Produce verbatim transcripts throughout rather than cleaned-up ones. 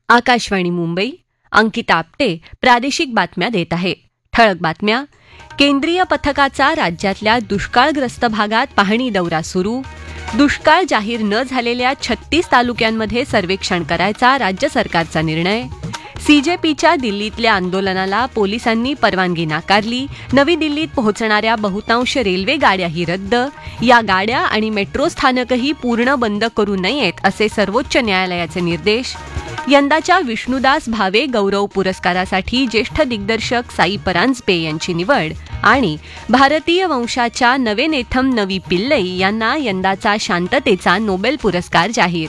आकाशवाणी मुंबई, अंकिता आपटे प्रादेशिक बातम्या देत आहे. ठळक बातम्या. केंद्रीय पथकाचा राज्यातल्या दुष्काळग्रस्त भागात पाहणी दौरा सुरू. दुष्काळ जाहीर न झालेल्या छत्तीस तालुक्यांमध्ये सर्वेक्षण करायचा राज्य सरकारचा निर्णय. सीजेपीच्या दिल्लीतल्या आंदोलनाला पोलिसांनी परवानगी नाकारली. नवी दिल्लीत पोहोचणाऱ्या बहुतांश रेल्वे गाड्याही रद्द. या गाड्या आणि मेट्रो स्थानकही पूर्ण बंद करू नयेत असे सर्वोच्च न्यायालयाचे निर्देश. यंदाच्या विष्णुदास भावे गौरव पुरस्कारासाठी ज्येष्ठ दिग्दर्शक साई परांजपे यांची निवड. आणि भारतीय वंशाच्या नवेनेथम नवी पिल्लई यांना यंदाचा शांततेचा नोबेल पुरस्कार जाहीर.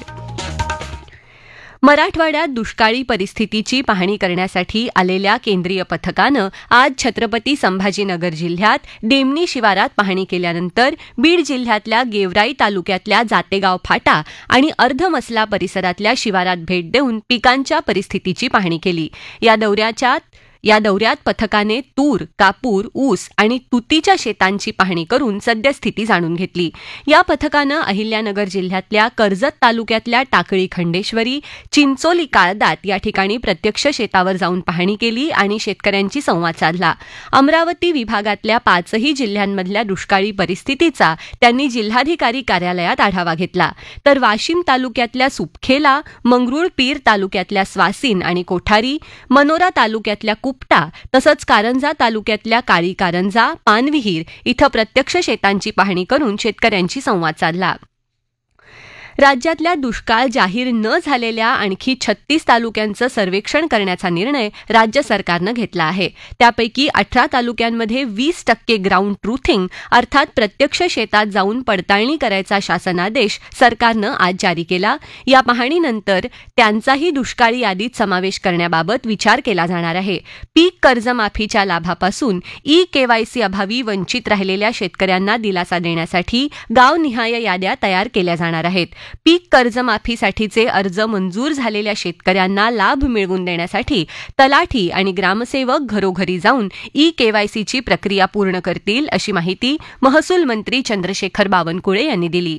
मराठवाड्यात दुष्काळी परिस्थितीची पाहणी करण्यासाठी आलेल्या केंद्रीय पथकानं आज छत्रपती संभाजीनगर जिल्ह्यात डेमणी शिवारात पाहणी केल्यानंतर बीड जिल्ह्यातल्या गेवराई तालुक्यातल्या जातेगाव फाटा आणि अर्धमसला परिसरातल्या शिवारात भेट देऊन पिकांच्या परिस्थितीची पाहणी केली. या दौऱ्याच्या या दौऱ्यात पथकाने तूर, कापूर, ऊस आणि तुतीच्या शेतांची पाहणी करून सद्यस्थिती जाणून घेतली. या पथकानं अहिल्यानगर जिल्ह्यातल्या कर्जत तालुक्यातल्या टाकळी खंडेश्वरी, चिंचोली काळदात या ठिकाणी प्रत्यक्ष शेतावर जाऊन पाहणी केली आणि शेतकऱ्यांशी संवाद साधला. अमरावती विभागातल्या पाचही जिल्ह्यांमधल्या दुष्काळी परिस्थितीचा त्यांनी जिल्हाधिकारी कार्यालयात आढावा घेतला. तर वाशिम तालुक्यातल्या सुपखेला, मंगरुळपीर तालुक्यातल्या स्वासिन आणि कोठारी, मनोरा तालुक्यातल्या कुपटा तसंच कारंजा तालुक्यातल्या काळी कारंजा, पानविहीर इथं प्रत्यक्ष शेतांची पाहणी करून शेतकऱ्यांशी संवाद साधला. राज्यातल्या दुष्काळ जाहीर न झालेल्या आणखी छत्तीस तालुक्यांचं सर्वेक्षण करण्याचा निर्णय राज्य सरकारनं घेतला आहे. त्यापैकी अठरा तालुक्यांमध्ये वीस टक्के ग्राउंड ट्रुथिंग अर्थात प्रत्यक्ष शेतात जाऊन पडताळणी करायचा शासनादेश सरकारनं आज जारी केला. या पाहणीनंतर त्यांचाही दुष्काळी यादीत समावेश करण्याबाबत विचार केला जाणार आहे. पीक कर्जमाफीच्या लाभापासून ई केवायसी अभावी वंचित राहिलेल्या शेतकऱ्यांना दिलासा देण्यासाठी गावनिहाय याद्या तयार केल्या जाणार आहेत. पीक कर्जमाफीसाठीचे अर्ज मंजूर झालेल्या शेतकऱ्यांना लाभ मिळवून देण्यासाठी तलाठी आणि ग्रामसेवक घरोघरी जाऊन ई केवायसीची प्रक्रिया पूर्ण करतील अशी माहिती महसूल मंत्री चंद्रशेखर बावनकुळे यांनी दिली.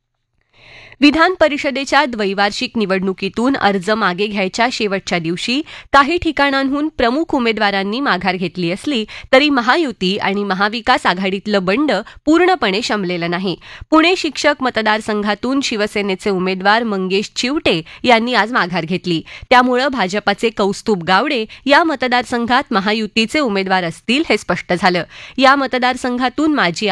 विधान परिषदेच्या द्वैवार्षिक निवडणुकीतून अर्ज मागे घ्यायच्या शेवटच्या दिवशी काही ठिकाणांहून प्रमुख उमेदवारांनी माघार घेतली असली तरी महायुती आणि महाविकास आघाडीतलं बंड पूर्णपणे शमलेलं नाही. पुणे शिक्षक मतदारसंघातून शिवसेनेचे उमेदवार मंगेश चिवटे यांनी आज माघार घेतली. त्यामुळे भाजपाचे कौस्तुभ गावडे या मतदारसंघात महायुतीचे उमेदवार असतील हे स्पष्ट झालं. या मतदारसंघातून माजी